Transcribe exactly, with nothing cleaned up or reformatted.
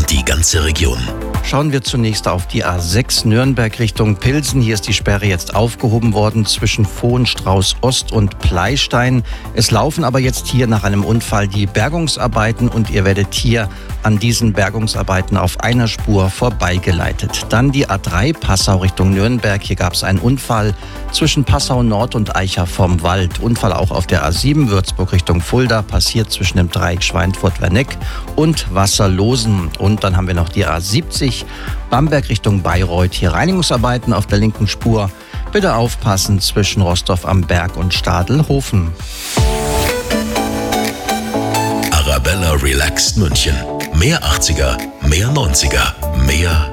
und die ganze Region. Schauen wir zunächst auf die A sechs Nürnberg Richtung Pilsen. Hier ist die Sperre jetzt aufgehoben worden zwischen Vohenstrauß Ost und Pleistein. Es laufen aber jetzt hier nach einem Unfall die Bergungsarbeiten und ihr werdet hier an diesen Bergungsarbeiten auf einer Spur vorbeigeleitet. Dann die A drei Passau Richtung Nürnberg. Hier gab es einen Unfall zwischen Passau Nord und Eicher vom Wald. Unfall auch auf der A sieben Würzburg Richtung Fulda, passiert zwischen dem Dreieck Schweinfurt-Werneck und Wasserlosen. Und dann haben wir noch die A siebzig Bamberg Richtung Bayreuth. Hier Reinigungsarbeiten auf der linken Spur. Bitte aufpassen zwischen Rostorf am Berg und Stadelhofen. Arabella Relaxed München. Mehr achtziger, mehr neunziger, mehr